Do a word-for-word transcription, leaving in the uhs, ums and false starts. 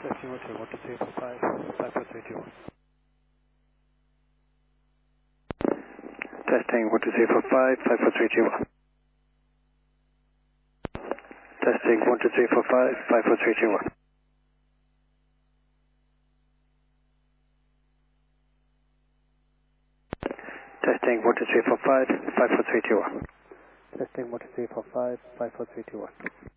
Testing one two one two three four five five four three two one. Testing one two three four five five four three two one. Testing one two three four five five four three two one. Testing one two three four five five four three two one. Testing one two three four five five four three two one.